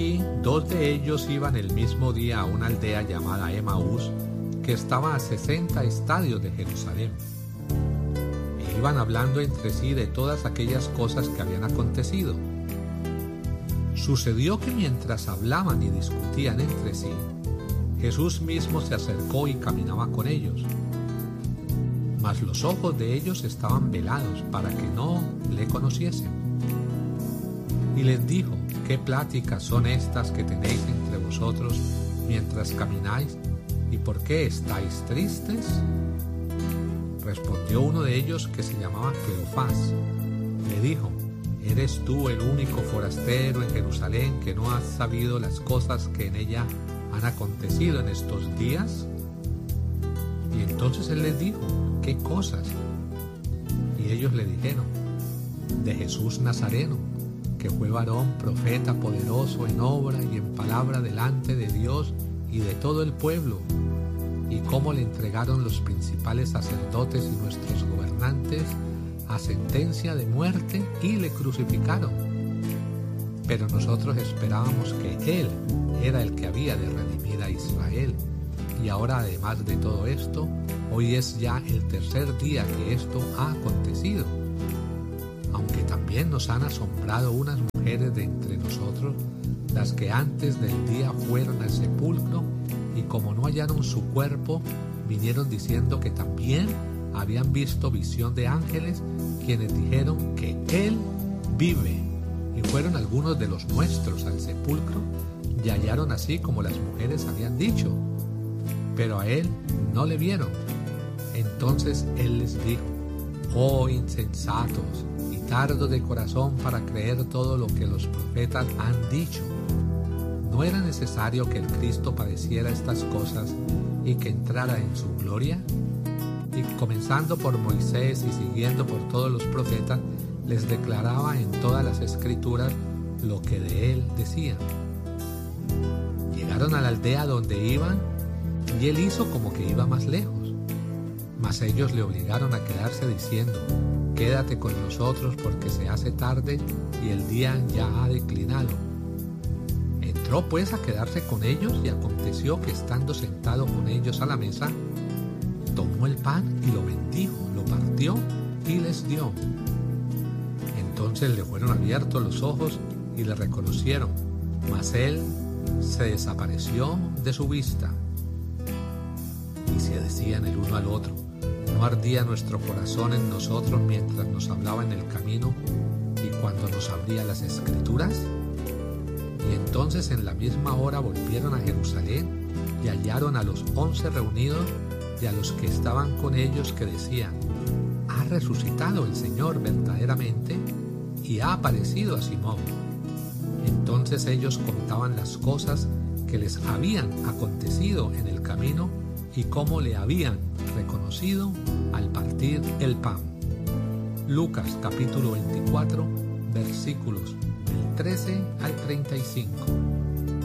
aquí, 2 de ellos iban el mismo día a una aldea llamada Emaús, que estaba a 60 estadios de Jerusalén. E iban hablando entre sí de todas aquellas cosas que habían acontecido. Sucedió que mientras hablaban y discutían entre sí, Jesús mismo se acercó y caminaba con ellos. Mas los ojos de ellos estaban velados para que no le conociesen. Y les dijo: ¿qué pláticas son estas que tenéis entre vosotros mientras camináis? ¿Y por qué estáis tristes? Respondió uno de ellos, que se llamaba Cleofás. Le dijo: ¿eres tú el único forastero en Jerusalén que no has sabido las cosas que en ella han acontecido en estos días? Y entonces él les dijo: ¿qué cosas? Y ellos le dijeron: de Jesús Nazareno, que fue varón, profeta, poderoso en obra y en palabra delante de Dios y de todo el pueblo, y cómo le entregaron los principales sacerdotes y nuestros gobernantes a sentencia de muerte y le crucificaron. Pero nosotros esperábamos que Él era el que había de redimir a Israel. Y ahora, además de todo esto, hoy es ya el 3er día que esto ha acontecido. Aunque también nos han asombrado unas mujeres de entre nosotros, las que antes del día fueron al sepulcro, y como no hallaron su cuerpo, vinieron diciendo que también habían visto visión de ángeles, quienes dijeron que Él vive. Y fueron algunos de los nuestros al sepulcro, y hallaron así como las mujeres habían dicho, pero a Él no le vieron. Entonces Él les dijo: oh insensatos y tardos de corazón para creer todo lo que los profetas han dicho. ¿No era necesario que el Cristo padeciera estas cosas y que entrara en su gloria? Y comenzando por Moisés y siguiendo por todos los profetas, les declaraba en todas las escrituras lo que de él decían. Llegaron a la aldea donde iban, y él hizo como que iba más lejos. Mas ellos le obligaron a quedarse diciendo: quédate con nosotros porque se hace tarde y el día ya ha declinado. Entró pues a quedarse con ellos, y aconteció que estando sentado con ellos a la mesa, tomó el pan y lo bendijo, lo partió y les dio. Entonces le fueron abiertos los ojos y le reconocieron, mas él se desapareció de su vista. Y se decían el uno al otro: ¿no ardía nuestro corazón en nosotros mientras nos hablaba en el camino y cuando nos abría las escrituras? Y entonces en la misma hora volvieron a Jerusalén y hallaron a los 11 reunidos y a los que estaban con ellos, que decían: ha resucitado el Señor verdaderamente y ha aparecido a Simón. Entonces ellos contaban las cosas que les habían acontecido en el camino y cómo le habían reconocido al partir el pan. Lucas capítulo 24, versículos del 13 al 35.